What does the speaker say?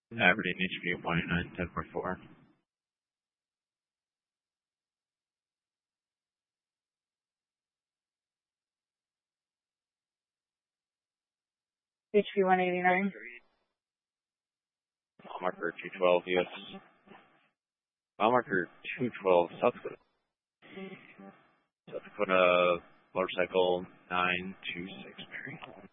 Aberdeen HV 109 10.4. HV 189. Mile marker 212 US. Mile marker 212 South Dakota. South Dakota motorcycle 926 Mary.